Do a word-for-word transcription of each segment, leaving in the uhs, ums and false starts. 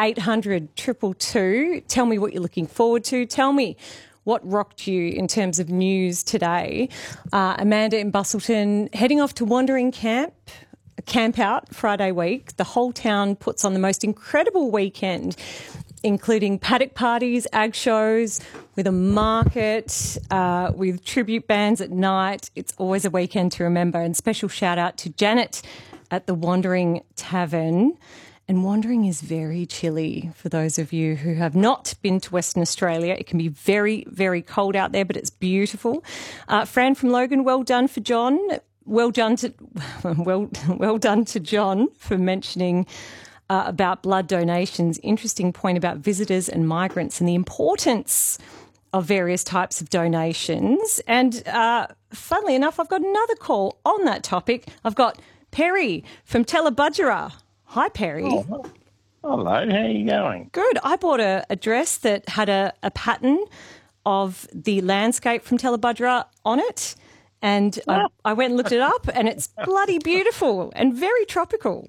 eight hundred, two two two. Tell me what you're looking forward to. Tell me what rocked you in terms of news today. Uh, Amanda in Bustleton, heading off to Wandering Camp, Camp Out Friday week. The whole town puts on the most incredible weekend, including paddock parties, ag shows, with a market, uh, with tribute bands at night. It's always a weekend to remember. And special shout out to Janet at the Wandering Tavern. And Wandering is very chilly for those of you who have not been to Western Australia. It can be very, very cold out there, but it's beautiful. Uh, Fran from Logan, well done for John. Well done to well, well done to John for mentioning uh, about blood donations. Interesting point about visitors and migrants and the importance of various types of donations. And uh, funnily enough, I've got another call on that topic. I've got Perry from Tellabudgera. Hi, Perry. Oh, hello, how are you going? Good. I bought a, a dress that had a, a pattern of the landscape from Tellabudgera on it, and I, I went and looked it up, and it's bloody beautiful and very tropical.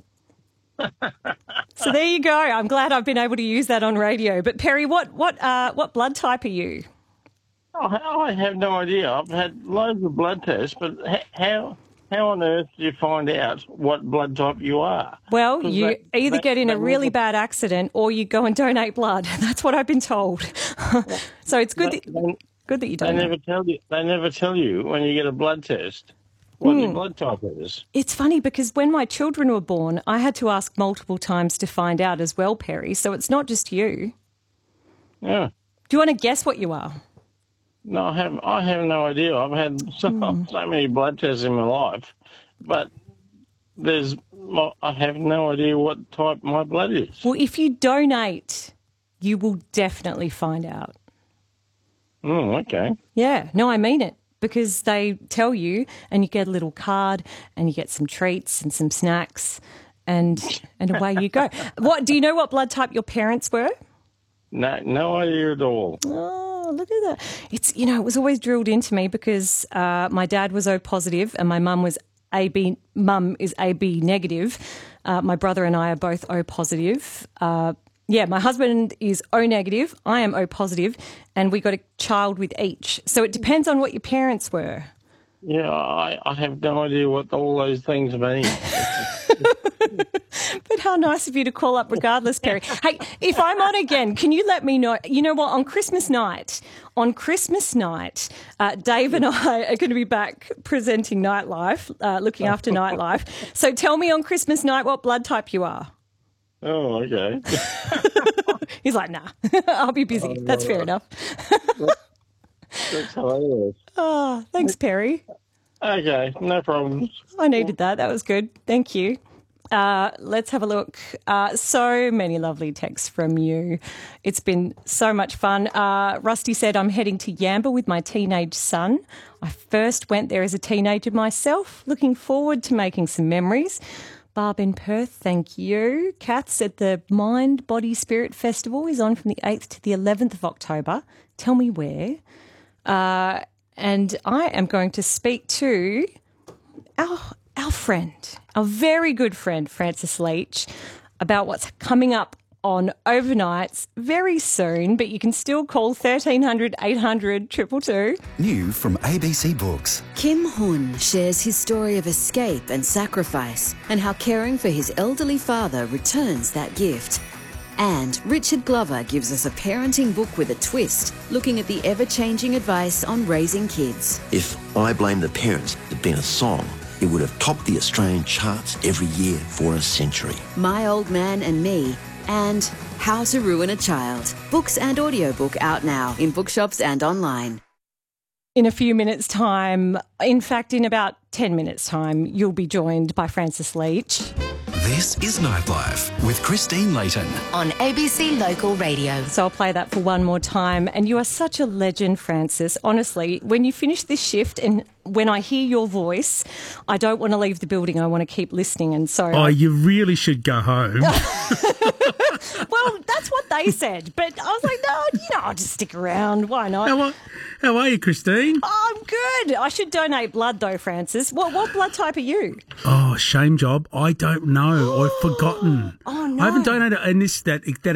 So there you go. I'm glad I've been able to use that on radio. But, Perry, what what uh, what blood type are you? Oh, I have no idea. I've had loads of blood tests, but how... How on earth do you find out what blood type you are? Well, you they, either they, get in a really never, bad accident or you go and donate blood. That's what I've been told. So it's good, they, that, they, good that you they don't never know. tell you. They never tell you when you get a blood test what mm. your blood type is. It's funny because when my children were born, I had to ask multiple times to find out as well, Perry. So it's not just you. Yeah. Do you want to guess what you are? No, I have. I have no idea. I've had so, mm. so many blood tests in my life. But there's, I have no idea what type my blood is. Well, if you donate, you will definitely find out. Oh, okay. Yeah, no, I mean it, because they tell you and you get a little card and you get some treats and some snacks and and away you go. What do you know what blood type your parents were? No, no idea at all. Oh, look at that. It's, you know, it was always drilled into me because uh, my dad was O positive and my mum was A B, mum is A B negative. Uh, my brother and I are both O positive. Uh, yeah, my husband is O negative. I am O positive, and we got a child with each. So it depends on what your parents were. Yeah, I, I have no idea what all those things mean. But how nice of you to call up regardless, Perry. Hey, if I'm on again, can you let me know? You know what? On Christmas night, on Christmas night, uh, Dave and I are going to be back presenting Nightlife, uh, looking after Nightlife. So tell me on Christmas night what blood type you are. Oh, okay. He's like, nah, I'll be busy. Oh, That's fair enough. That's hilarious. Oh, thanks, Perry. Okay, no problems. I needed that. That was good. Thank you. Uh, let's have a look. Uh, so many lovely texts from you. It's been so much fun. Uh, Rusty said, I'm heading to Yamba with my teenage son. I first went there as a teenager myself. Looking forward to making some memories. Barb in Perth, thank you. Kath said the Mind, Body, Spirit Festival is on from the eighth to the eleventh of October. Tell me where. Uh, and I am going to speak to our our friend, our very good friend, Francis Leach, about what's coming up on overnights very soon, but you can still call thirteen hundred, eight hundred, two two two. New from A B C Books. Kim Hun shares his story of escape and sacrifice and how caring for his elderly father returns that gift. And Richard Glover gives us a parenting book with a twist, looking at the ever-changing advice on raising kids. If I Blame the Parents had been a song, it would have topped the Australian charts every year for a century. My Old Man and Me, and How to Ruin a Child. Books and audiobook out now in bookshops and online. In a few minutes' time, in fact, in about ten minutes' time, you'll be joined by Francis Leach. This is Nightlife with Christine Layton on A B C Local Radio. So I'll play that for one more time. And you are such a legend, Francis. Honestly, when you finish this shift and when I hear your voice, I don't want to leave the building. I want to keep listening. And so, oh, I... you really should go home. Well, that's what they said. But I was like, no, you know, I'll just stick around. Why not? How are, how are you, Christine? Oh, I'm good. I should donate blood, though, Francis. What what blood type are you? Oh, shame job. I don't know. I've forgotten. Oh, no. I haven't donated, and this that that